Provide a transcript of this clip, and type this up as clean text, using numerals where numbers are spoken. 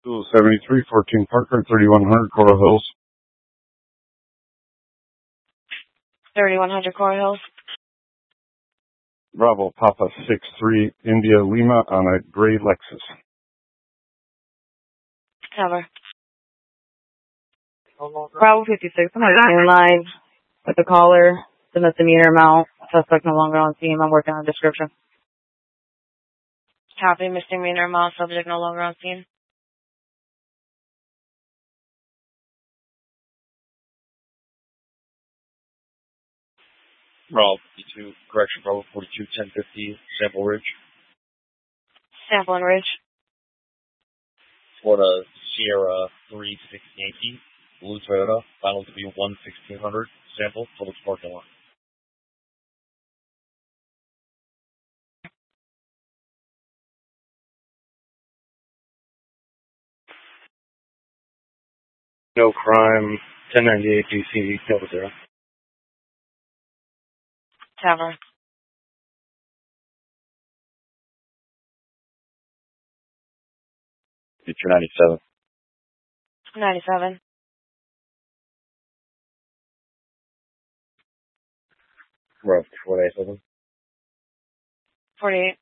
73, 14 Parker, 3100 Coral Hills. 3100 Coral Hills. Bravo Papa 63 India Lima on a gray Lexus. Cover. Bravo 56, I'm in line with the caller, the misdemeanor amount, suspect no longer on scene, I'm working on a description. Copy, misdemeanor amount, subject no longer on scene. Bravo 52, correction, Bravo 42, 1050, Sample Ridge. Sample and Ridge. Florida Sierra 36 Yankee, blue Toyota, final to be 11600, sample, Publix parking lot. No crime, 1098 DC, Delta Zero. Cover. Future 97. 97. Bravo 48. 48.